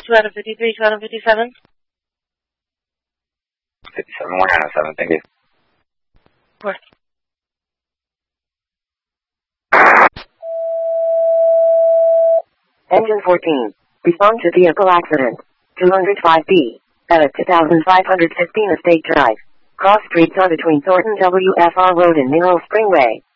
2 out of 53, 2 out of 57. 57, 1 out of 7, thank you. Of course. Engine 14. Respond to vehicle accident. 205B. At 2515 Estate Drive. Cross streets on between Thornton WFR Road and Mineral Springway.